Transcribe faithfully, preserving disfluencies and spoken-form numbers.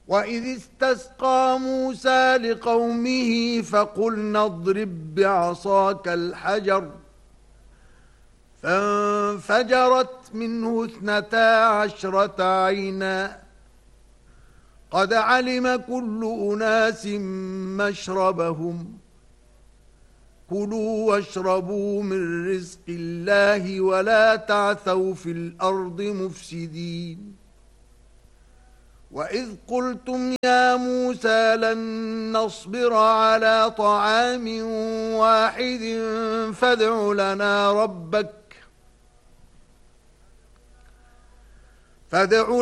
وإذ استسقى موسى لقومه فقلنا اضرب بعصاك الحجر فانفجرت منه اثنتا عشرة عينا قد علم كل أناس مشربهم كلوا واشربوا من رزق الله ولا تعثوا في الأرض مفسدين وإذ قلتم يا موسى لن نصبر على طعام واحد فادع لنا ربك فادع